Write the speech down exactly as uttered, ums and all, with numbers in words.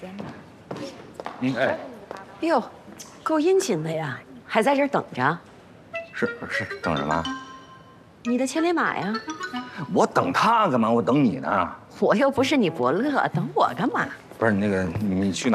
间吧。 您哎， 哎呦，够殷勤的呀，还在这儿等着。 是是，等什么？ 你的千里马呀？ 我等他干嘛？我等你呢。 我又不是你伯乐，等我干嘛？ 不是那个，你去哪？